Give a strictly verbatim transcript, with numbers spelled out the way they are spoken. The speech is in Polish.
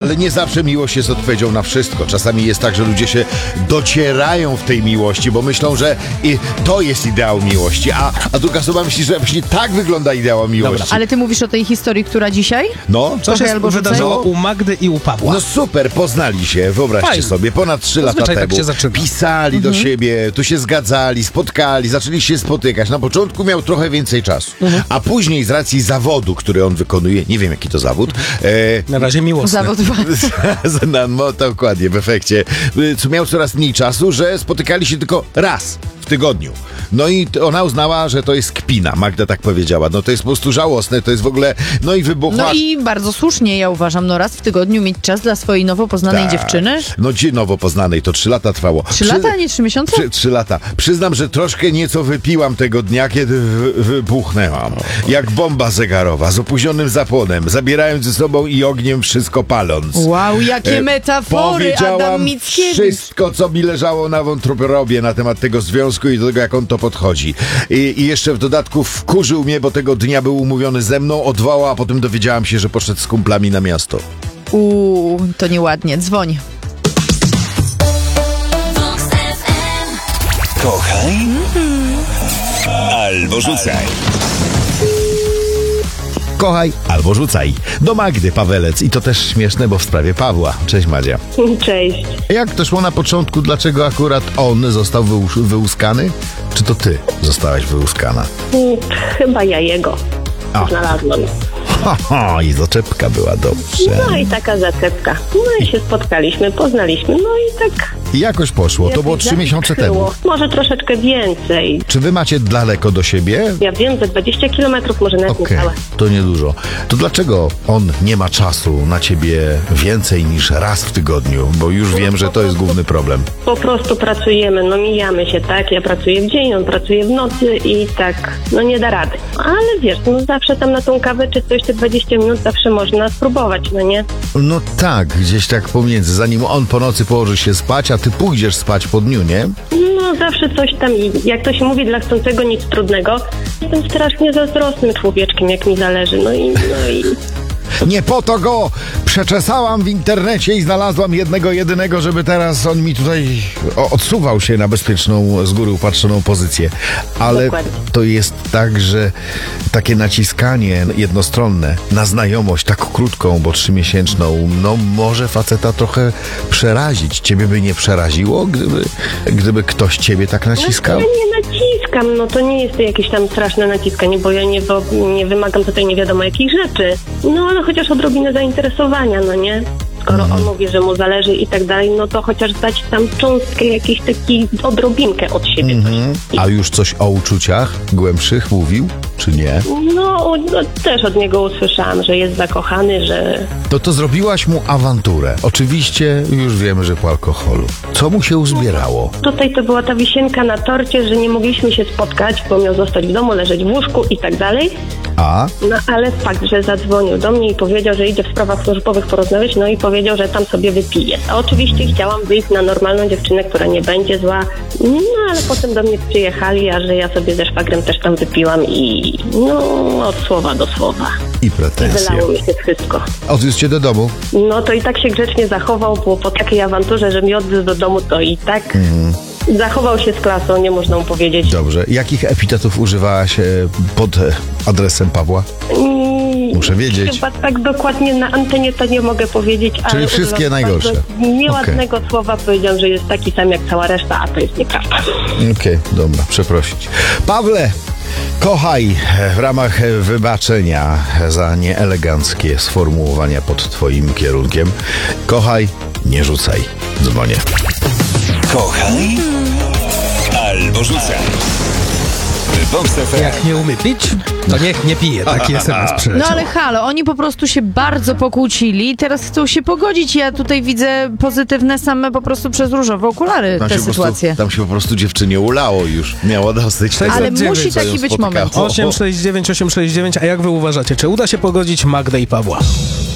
ale nie zawsze miłość jest odpowiedzią na wszystko. Czasami jest tak, że ludzie się docierają w tej miłości, bo myślą, że i to jest ideał miłości, a, a druga osoba myśli, że właśnie tak wygląda ideał miłości. Dobra. Ale ty mówisz o tej historii, która dzisiaj? No, Co się wydarzyło u Magdy i u Pawła? No super, poznali się, wyobraźcie Fajnie. sobie, ponad trzy lata Zazwyczaj temu. tak się zaczyna. Pisali Mhm. do siebie, tu się zgadzali, spotkali, zaczęli się spotykać. Na początku miał trochę więcej czasu, Mhm. a później z racji zawodu, który on wykonuje, nie wiem jaki to zawód, e, Na razie miłosny. Zawód na, no, dokładnie, w efekcie, co miał coraz mniej czasu, że spotykali się tylko raz w tygodniu. No i t- ona uznała, że to jest kpina. Magda tak powiedziała. No to jest po prostu żałosne, to jest w ogóle... No i wybuchła... No i bardzo słusznie, ja uważam, no raz w tygodniu mieć czas dla swojej nowo poznanej Tak. dziewczyny. No ci nowo poznanej, to trzy lata trwało. Trzy lata, a nie trzy miesiące? Trzy, trzy lata. Przyznam, że troszkę nieco wypiłam tego dnia, kiedy wy, wybuchnęłam. Jak bomba zegarowa, z opóźnionym zapłonem, zabierając ze sobą i ogniem wszystko paląc. Wow, jakie E, metafory, Adam Powiedziałam Mickiewicz. wszystko, co mi leżało na wątrobie na temat tego związku i do tego, jak on to podchodzi. I, I jeszcze w dodatku wkurzył mnie, bo tego dnia był umówiony ze mną, odwołał, a potem dowiedziałam się, że poszedł z kumplami na miasto. Uuu, to nieładnie. Dzwoń. Kochaj albo rzucaj. Kochaj albo rzucaj. Do Magdy Pawelec. I to też śmieszne, bo w sprawie Pawła. Cześć Madzia. Cześć. Jak to szło na początku? Dlaczego akurat on został wyłus- wyłuskany? Czy to ty zostałaś wyłuskana? Chyba ja jego A. znalazłam. Ha, ha, i zaczepka była, dobrze. No i taka zaczepka. No i się spotkaliśmy, poznaliśmy, no i tak... I jakoś poszło. To było trzy miesiące temu. Było. Może troszeczkę więcej. Czy wy macie daleko do siebie? Ja wiem, że dwadzieścia kilometrów, może nawet Okej, niecałe. to niedużo. To dlaczego on nie ma czasu na ciebie więcej niż raz w tygodniu? Bo już wiem, że to jest główny problem. Po prostu pracujemy, no mijamy się, tak? Ja pracuję w dzień, on pracuje w nocy i tak, no nie da rady. Ale wiesz, no zawsze tam na tą kawę czy coś, te dwadzieścia minut zawsze można spróbować, no nie? No tak, gdzieś tak pomiędzy. Zanim on po nocy położy się spać, a ty pójdziesz spać po dniu, nie? No zawsze coś tam, i jak to się mówi, dla chcącego nic trudnego. Jestem strasznie zazdrosnym człowieczkiem, jak mi zależy, no i... No i... Nie po to go przeczesałam w internecie i znalazłam jednego, jedynego, żeby teraz on mi tutaj o, odsuwał się na bezpieczną, z góry upatrzoną pozycję. Ale Dokładnie. to jest tak, że takie naciskanie jednostronne na znajomość tak krótką, bo trzymiesięczną, no może faceta trochę przerazić. Ciebie by nie przeraziło, gdyby, gdyby ktoś ciebie tak naciskał? Ja nie naciskam, no to nie jest to jakieś tam straszne naciskanie, bo ja nie, wo- nie wymagam tutaj nie wiadomo jakich rzeczy. No ale chociaż odrobinę zainteresowania, no nie? Skoro on mówi, że mu zależy i tak dalej, no to chociaż dać tam cząstkę, jakiś taki odrobinkę od siebie. Mhm. A już coś o uczuciach głębszych mówił, czy nie? No, no też od niego usłyszałam, że jest zakochany, że... To to zrobiłaś mu awanturę. Oczywiście już wiemy, że po alkoholu. Co mu się uzbierało? Tutaj to była ta wisienka na torcie, że nie mogliśmy się spotkać, bo miał zostać w domu, leżeć w łóżku i tak dalej. A? No ale fakt, że zadzwonił do mnie i powiedział, że idzie w sprawach służbowych porozmawiać, no i powiedział, że tam sobie wypije. A oczywiście chciałam wyjść na normalną dziewczynę, która nie będzie zła, no ale potem do mnie przyjechali, a że ja sobie ze szwagrem też tam wypiłam i no od słowa do słowa. I pretensje. Wylało mi się wszystko. Odwiózł cię do domu? No to i tak się grzecznie zachował, bo po takiej awanturze, że mi odwiózł do domu, to i tak zachował się z klasą, nie można mu powiedzieć. Dobrze. Jakich epitetów używałaś e, pod e, adresem Pawła? Mm, Muszę wiedzieć. Chyba tak dokładnie na antenie to nie mogę powiedzieć. Czyli ale wszystkie używam najgorsze. bardzo nieładnego słowa powiedział, że jest taki sam jak cała reszta, a to jest nieprawda. Okej, dobra, przeprosić. Pawle, kochaj w ramach wybaczenia za nieeleganckie sformułowania pod twoim kierunkiem. Kochaj, nie rzucaj. Dzwonię. Kochaj albo rzucaj. Box F M. Jak nie umie pić, to niech nie pije. Taki es em es przyleciał. No ale halo, oni po prostu się bardzo pokłócili, teraz chcą się pogodzić. Ja tutaj widzę pozytywne same po prostu przez różowe okulary Tam te się, po sytuacje. prostu, tam się po prostu dziewczynie ulało już. Miało dosyć. Ale tego, musi co ją taki być spotkało. moment. osiem sześć dziewięć osiem sześć dziewięć, a jak wy uważacie, czy uda się pogodzić Magdę i Pawła?